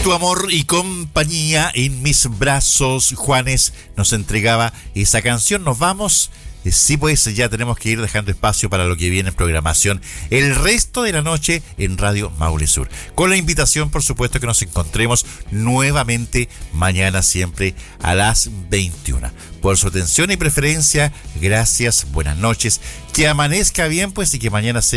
Tu amor y compañía en mis brazos, Juanes nos entregaba esa canción. Nos vamos. Sí, pues ya tenemos que ir dejando espacio para lo que viene en programación el resto de la noche en Radio Maule Sur. Con la invitación, por supuesto, que nos encontremos nuevamente mañana siempre a las 21. Por su atención y preferencia, gracias, buenas noches, que amanezca bien, pues, y que mañana sea